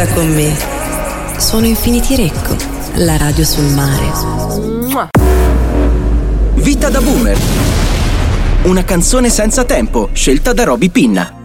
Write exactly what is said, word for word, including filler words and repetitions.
Con me sono Infinity Recco, la radio sul mare. Vita da boomer. Una canzone senza tempo, scelta da Roby Pinna.